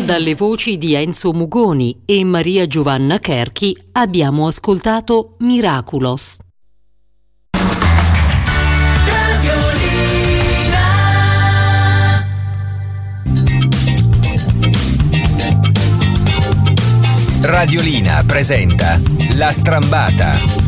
Dalle voci di Enzo Mugoni e Maria Giovanna Cherchi abbiamo ascoltato Miraculos. Radiolina presenta La Strambata.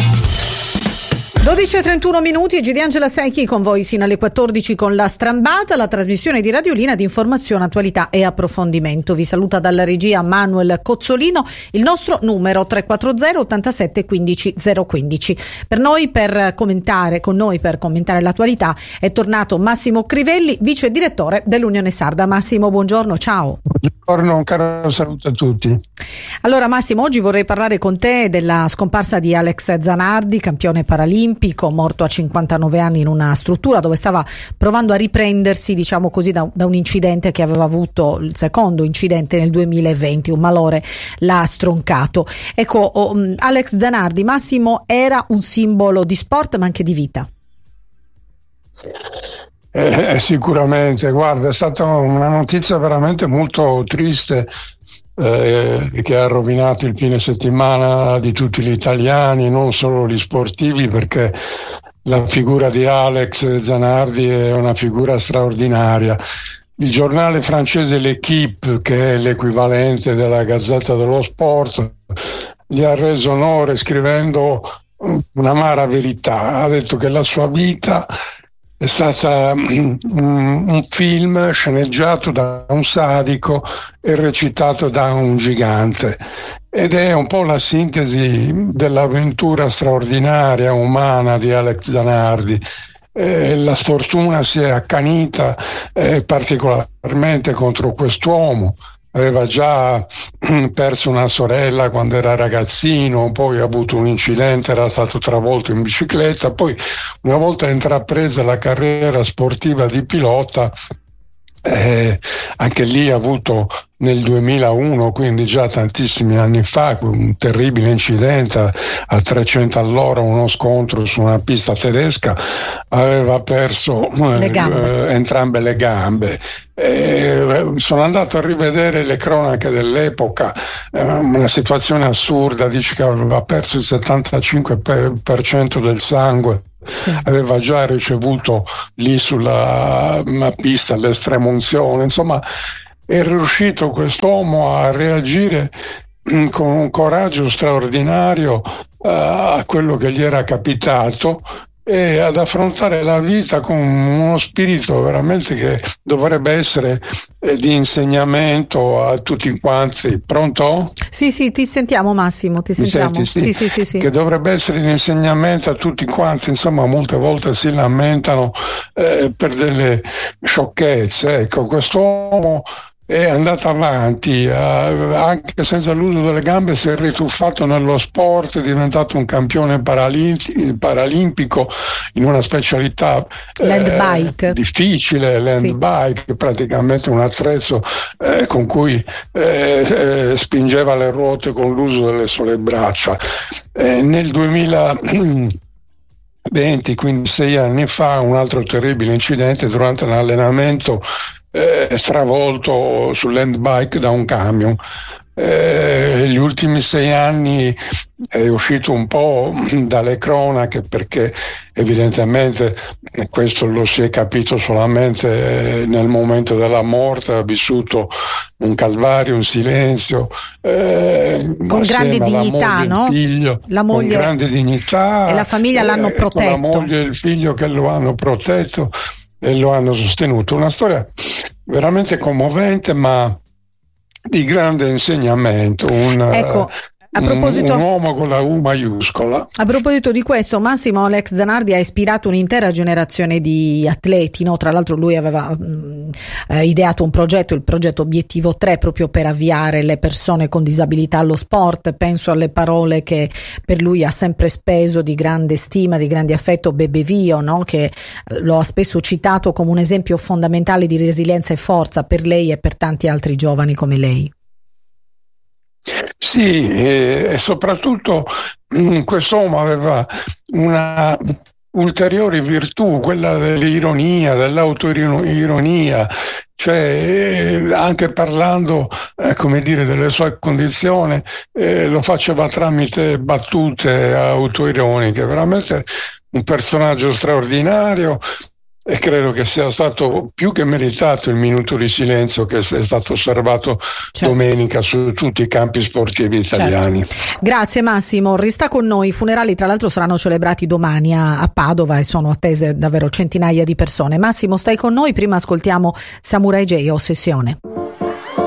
12:31 e Giudiangela Secchi con voi sino alle 14 con La Strambata, la trasmissione di Radiolina di informazione, attualità e approfondimento. Vi saluta dalla regia Manuel Cozzolino. Il nostro numero 340 87 15 015. Con noi per commentare l'attualità è tornato Massimo Crivelli, vice direttore dell'Unione Sarda. Massimo, buongiorno, ciao. Buongiorno, un caro saluto a tutti. Allora Massimo, oggi vorrei parlare con te della scomparsa di Alex Zanardi, campione paralimpico, morto a 59 anni in una struttura dove stava provando a riprendersi, diciamo così, da un incidente che aveva avuto, il secondo incidente nel 2020, un malore l'ha stroncato. Ecco, Alex Zanardi, Massimo, era un simbolo di sport ma anche di vita. Sicuramente, guarda, è stata una notizia veramente molto triste che ha rovinato il fine settimana di tutti gli italiani, non solo gli sportivi, perché la figura di Alex Zanardi è una figura straordinaria. Il giornale francese L'Équipe, che è l'equivalente della Gazzetta dello Sport, gli ha reso onore scrivendo un'amara verità. Ha detto che la sua vita è stata un film sceneggiato da un sadico e recitato da un gigante, ed è un po' la sintesi dell'avventura straordinaria umana di Alex Zanardi. La sfortuna si è accanita particolarmente contro quest'uomo. Aveva già perso una sorella quando era ragazzino, poi ha avuto un incidente, era stato travolto in bicicletta, poi una volta intrapresa la carriera sportiva di pilota, anche lì ha avuto nel 2001, quindi già tantissimi anni fa, un terribile incidente a 300 all'ora, uno scontro su una pista tedesca, aveva perso entrambe le gambe. Sono andato a rivedere le cronache dell'epoca, una situazione assurda, dice che aveva perso il 75% del sangue. Sì. Aveva già ricevuto lì sulla pista l'estrema unzione, insomma è riuscito quest'uomo a reagire con un coraggio straordinario a quello che gli era capitato e ad affrontare la vita con uno spirito veramente che dovrebbe essere di insegnamento a tutti quanti. Pronto? Sì, ti sentiamo Massimo, ti sentiamo. Senti, sì. Che dovrebbe essere di insegnamento a tutti quanti, insomma molte volte si lamentano per delle sciocchezze. Ecco, quest'uomo è andato avanti, anche senza l'uso delle gambe, si è rituffato nello sport, è diventato un campione paralimpico in una specialità land bike. Difficile, bike, praticamente un attrezzo con cui spingeva le ruote con l'uso delle sole braccia. Nel 2020, quindi 6 anni fa, un altro terribile incidente durante un allenamento, stravolto sull'hand bike da un camion. Gli ultimi 6 anni è uscito un po' dalle cronache, perché evidentemente questo lo si è capito solamente nel momento della morte. Ha vissuto un calvario, un silenzio, con grande dignità, no? Figlio, la moglie, con grande dignità, e la famiglia l'hanno protetto. La moglie e il figlio che lo hanno protetto e lo hanno sostenuto. Una storia veramente commovente, ma di grande insegnamento. Ecco, a proposito, un uomo con la U maiuscola. A proposito di questo, Massimo, Alex Zanardi ha ispirato un'intera generazione di atleti, no? Tra l'altro lui aveva ideato un progetto, il progetto Obiettivo 3, proprio per avviare le persone con disabilità allo sport. Penso alle parole che per lui ha sempre speso di grande stima, di grande affetto, Bebe Vio, no? Che lo ha spesso citato come un esempio fondamentale di resilienza e forza per lei e per tanti altri giovani come lei. Sì, e soprattutto quest'uomo aveva ulteriori virtù, quella dell'ironia, dell'autoironia, cioè anche parlando come dire delle sue condizioni lo faceva tramite battute autoironiche, veramente un personaggio straordinario. E credo che sia stato più che meritato il minuto di silenzio che è stato osservato domenica su tutti i campi sportivi italiani. Grazie Massimo, resta con noi. I funerali tra l'altro saranno celebrati domani a Padova e sono attese davvero centinaia di persone. Massimo, stai con noi, prima ascoltiamo Samurai J, Ossessione.